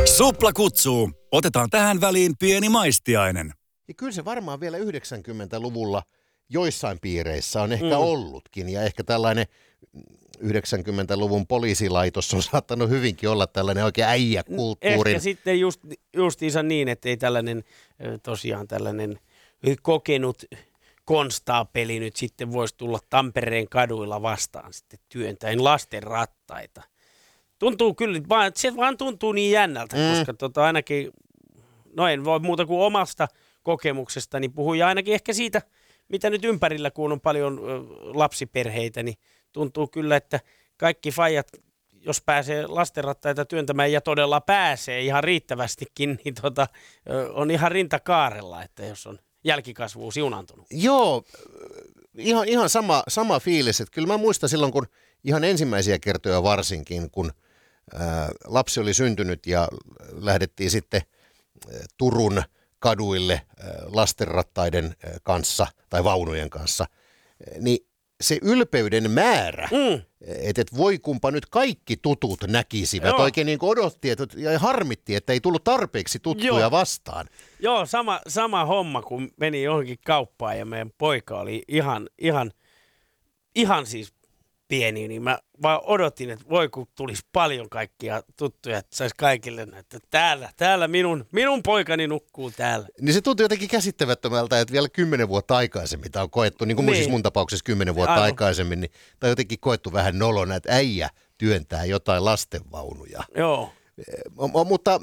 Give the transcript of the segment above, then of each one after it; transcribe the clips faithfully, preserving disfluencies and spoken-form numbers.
Supla kutsuu. Otetaan tähän väliin pieni maistiainen. Ja kyllä se varmaan vielä yhdeksänkymmentäluvulla joissain piireissä on ehkä Mm. ollutkin. Ja ehkä tällainen yhdeksänkymmentäluvun poliisilaitos on saattanut hyvinkin olla tällainen oikein äijäkulttuurin. Ehkä sitten just, justiinsa niin, että ei tällainen ö, tosiaan tällainen kokenut konstaapeli nyt sitten voisi tulla Tampereen kaduilla vastaan sitten työntäen lasten rattaita. Tuntuu kyllä, vaan, se vaan tuntuu niin jännältä, mm. koska tota ainakin, no en voi muuta kuin omasta kokemuksesta, niin puhuin ainakin ehkä siitä, mitä nyt ympärillä, kun on paljon ö, lapsiperheitä, niin tuntuu kyllä, että kaikki faijat, jos pääsee lastenrattaita työntämään ja todella pääsee ihan riittävästikin, niin tota, ö, on ihan rintakaarella, että jos on jälkikasvu siunaantunut. Joo, ihan, ihan sama, sama fiilis. Että kyllä mä muistan silloin, kun ihan ensimmäisiä kertoja varsinkin, kun ää, lapsi oli syntynyt ja lähdettiin sitten ää, Turun kaduille ää, lastenrattaiden ää, kanssa tai vaunujen kanssa, ää, niin se ylpeyden määrä, mm. että et voi kumpa nyt kaikki tutut näkisivät. Joo. Oikein niin kuin odotti että, ja harmitti, että ei tullut tarpeeksi tuttuja Joo. vastaan. Joo, sama, sama homma, kun meni johonkin kauppaan ja meidän poika oli ihan, ihan, ihan siis pieni, niin mä vaan odotin, että voi kun tulisi paljon kaikkia tuttuja, että saisi kaikille näitä, että täällä, täällä minun, minun poikani nukkuu täällä. Niin se tuntui jotenkin käsittämättömältä, että vielä kymmenen vuotta aikaisemmin, tämä on koettu, niin kuin niin. mun, siis mun tapauksessa kymmenen vuotta Aivan. aikaisemmin, niin tämä on jotenkin koettu vähän nolona, että äijä työntää jotain lastenvaunuja. Joo. M- mutta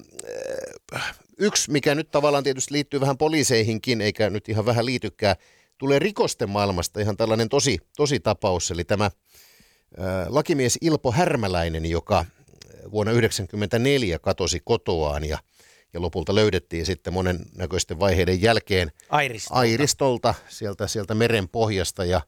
yksi, mikä nyt tavallaan tietysti liittyy vähän poliiseihinkin, eikä nyt ihan vähän liitykään, tulee rikosten maailmasta ihan tällainen tosi, tosi tapaus, eli tämä lakimies Ilpo Härmäläinen, joka vuonna yhdeksänkymmentäneljä katosi kotoaan ja, ja lopulta löydettiin sitten monen näköisten vaiheiden jälkeen Airistolta, Airistolta sieltä, sieltä meren pohjasta ja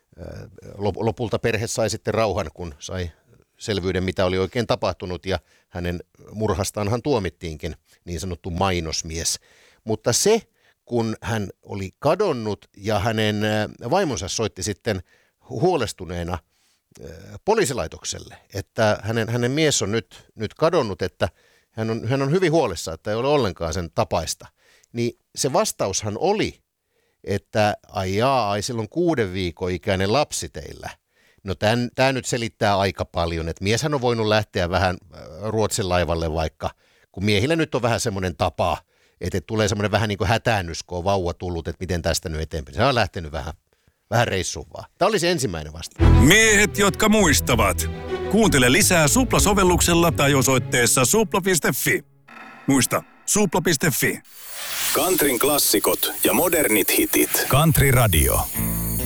lopulta perhe sai sitten rauhan, kun sai selvyyden, mitä oli oikein tapahtunut ja hänen murhastaanhan tuomittiinkin niin sanottu mainosmies. Mutta se, kun hän oli kadonnut ja hänen vaimonsa soitti sitten huolestuneena poliisilaitokselle, että hänen, hänen mies on nyt, nyt kadonnut, että hän on, hän on hyvin huolissaan, että ei ole ollenkaan sen tapaista. Niin se vastaushan oli, että ai jaa, ai silloin kuuden viikon ikäinen lapsi teillä. No tämä nyt selittää aika paljon, että mieshän on voinut lähteä vähän Ruotsin laivalle vaikka, kun miehillä nyt on vähän semmoinen tapa, että tulee semmoinen vähän niin kuin hätäännys, kun on vauva tullut, että miten tästä nyt eteenpäin. Se on lähtenyt vähän. Vähän reissuun vaan. Tämä oli se ensimmäinen vastaus. Miehet, jotka muistavat. Kuuntele lisää Supla-sovelluksella tai osoitteessa supla piste fi. Muista, supla piste fi. Countryn klassikot ja modernit hitit. Country Radio.